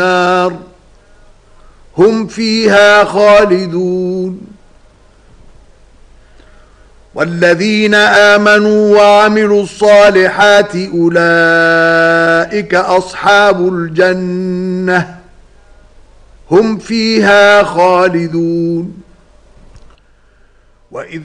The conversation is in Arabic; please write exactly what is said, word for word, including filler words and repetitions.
النار هم فيها خالدون. والذين آمنوا وعملوا الصالحات أولئك أصحاب الجنة هم فيها خالدون. وإذ